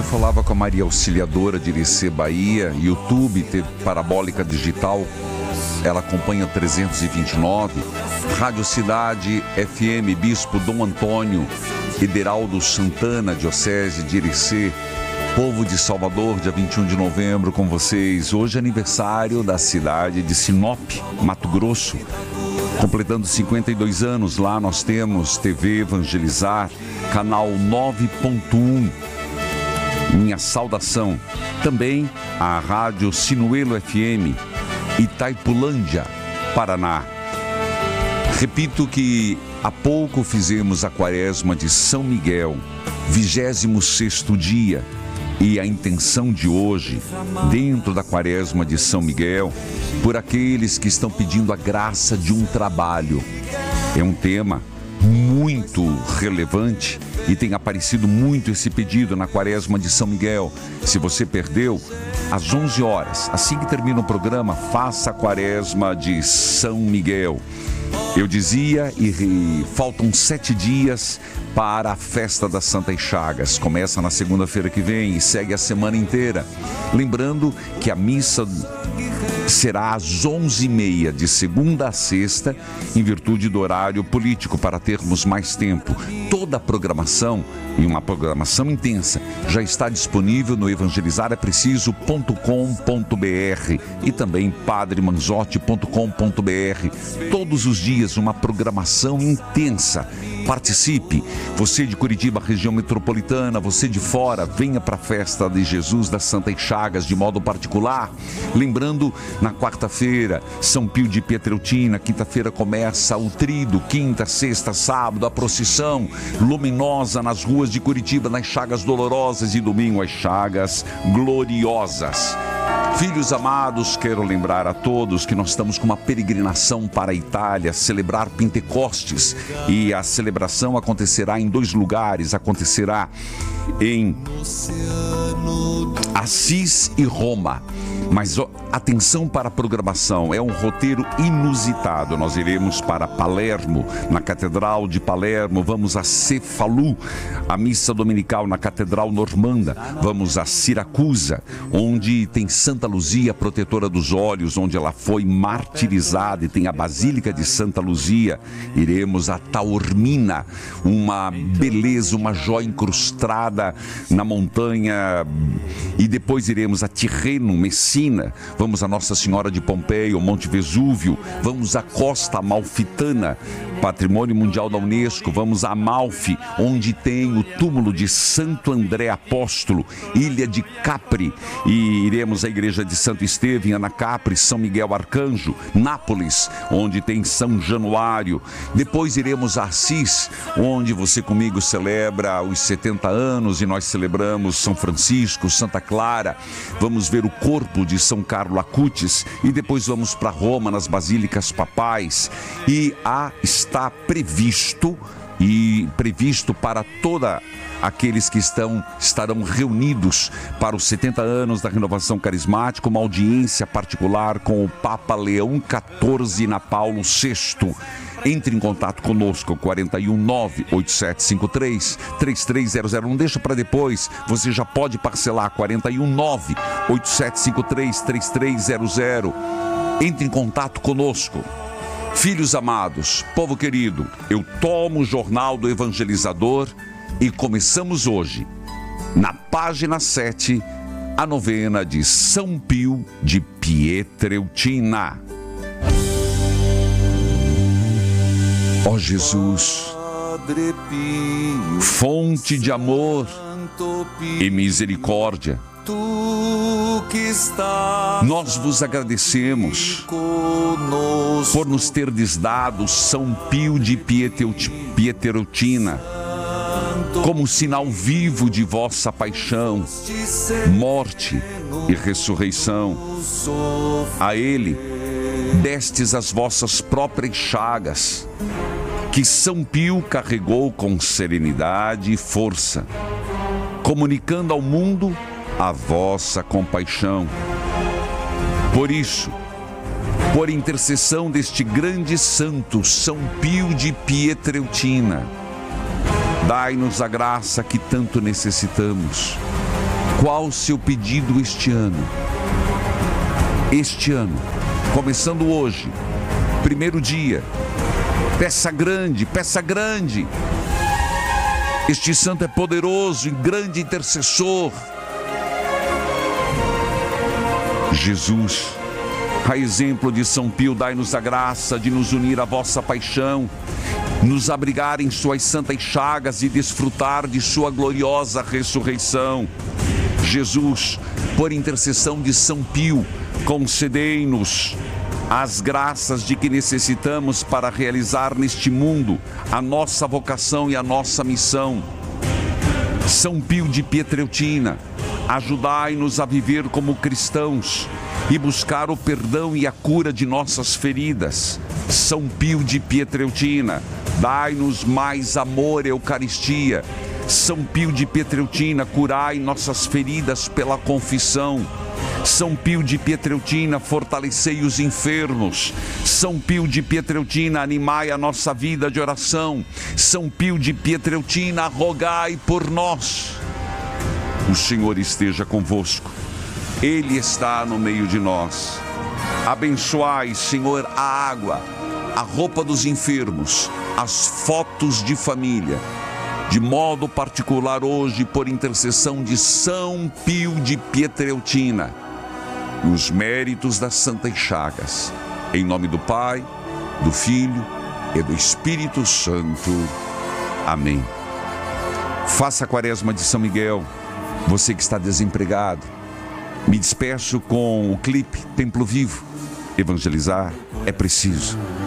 falava com a Maria Auxiliadora de Irecê, Bahia. YouTube, TV Parabólica Digital, ela acompanha 329. Rádio Cidade FM, Bispo Dom Antônio Ederaldo Santana, Diocese de Irecê. Povo de Salvador, dia 21 de novembro, com vocês. Hoje é aniversário da cidade de Sinop, Mato Grosso, completando 52 anos. Lá nós temos TV Evangelizar, canal 9.1. Minha saudação. Também a Rádio Sinuelo FM, Itaipulândia, Paraná. Repito que há pouco fizemos a quaresma de São Miguel, 26º dia. E a intenção de hoje, dentro da quaresma de São Miguel, por aqueles que estão pedindo a graça de um trabalho. É um tema muito relevante e tem aparecido muito esse pedido na quaresma de São Miguel. Se você perdeu, às 11 horas, assim que termina o programa, faça a quaresma de São Miguel. Eu dizia, e faltam 7 dias para a festa das Santas Chagas. Começa na segunda-feira que vem e segue a semana inteira. Lembrando que a missa será às 11h30, de segunda a sexta, em virtude do horário político, para termos mais tempo. Toda a programação, e uma programação intensa, já está disponível no evangelizarepreciso.com.br e também padremanzotti.com.br. Todos os dias uma programação intensa. Participe. Você de Curitiba, região metropolitana, você de fora, venha para a festa de Jesus das Santas Chagas de modo particular. Lembrando, na quarta-feira, São Pio de Pietreutina. Quinta-feira começa o trido. Quinta, sexta, sábado, a procissão luminosa nas ruas de Curitiba, nas Chagas Dolorosas, e domingo as Chagas Gloriosas. Filhos amados, quero lembrar a todos que nós estamos com uma peregrinação para a Itália, celebrar Pentecostes, e a celebração acontecerá em 2 lugares, acontecerá em Assis e Roma. Mas atenção para a programação, é um roteiro inusitado. Nós iremos para Palermo, na Catedral de Palermo, vamos a Cefalu, a missa dominical na Catedral Normanda, vamos a Siracusa, onde tem Santa Luzia, protetora dos olhos, onde ela foi martirizada, e tem a Basílica de Santa Luzia. Iremos a Taormina, uma beleza, uma joia incrustada na montanha, e depois iremos a Tirreno, Messina, vamos a Nossa Senhora de Pompeia, o Monte Vesúvio, vamos a Costa Amalfitana, Patrimônio Mundial da Unesco, vamos a Amalfi, onde tem o túmulo de Santo André Apóstolo, Ilha de Capri, e iremos à Igreja de Santo Estevão, Anacapri, São Miguel Arcanjo, Nápoles, onde tem São Januário. Depois iremos a Assis, onde você comigo celebra os 70 anos, e nós celebramos São Francisco, Santa Clara. Vamos ver o corpo de São Carlo Acutis, e depois vamos para Roma, nas basílicas papais. E está previsto para toda aqueles que estarão reunidos para os 70 anos da Renovação Carismática, uma audiência particular com o Papa Leão XIV na Paulo VI. Entre em contato conosco, 419-8753-3300. Não deixa para depois, você já pode parcelar, 419-8753-3300. Entre em contato conosco. Filhos amados, povo querido, eu tomo o jornal do Evangelizador e começamos hoje, na página 7, a novena de São Pio de Pietreutina. Ó Jesus, fonte de amor e misericórdia, nós vos agradecemos por nos terdes dado São Pio de Pietreutina como sinal vivo de vossa paixão, morte e ressurreição. A ele destes as vossas próprias chagas, que São Pio carregou com serenidade e força, comunicando ao mundo a vossa compaixão. Por isso, por intercessão deste grande santo, São Pio de Pietreutina, dai-nos a graça que tanto necessitamos Qual o seu pedido este ano? Este ano, começando hoje, primeiro dia, peça grande, peça grande. Este santo é poderoso e grande intercessor. Jesus, a exemplo de São Pio, dai-nos a graça de nos unir à vossa paixão, nos abrigar em suas santas chagas e desfrutar de sua gloriosa ressurreição. Jesus, por intercessão de São Pio, concedei-nos as graças de que necessitamos para realizar neste mundo a nossa vocação e a nossa missão. São Pio de Pietrelcina, ajudai-nos a viver como cristãos e buscar o perdão e a cura de nossas feridas. São Pio de Pietrelcina, dai-nos mais amor e Eucaristia. São Pio de Pietrelcina, curai nossas feridas pela confissão. São Pio de Pietrelcina, fortalecei os enfermos. São Pio de Pietrelcina, animai a nossa vida de oração. São Pio de Pietrelcina, rogai por nós. O Senhor esteja convosco. Ele está no meio de nós. Abençoai, Senhor, a água, a roupa dos enfermos, as fotos de família. De modo particular hoje, por intercessão de São Pio de Pietrelcina, os méritos das Santas Chagas. Em nome do Pai, do Filho e do Espírito Santo. Amém. Faça a quaresma de São Miguel, você que está desempregado. Me despeço com o clipe Templo Vivo. Evangelizar é preciso.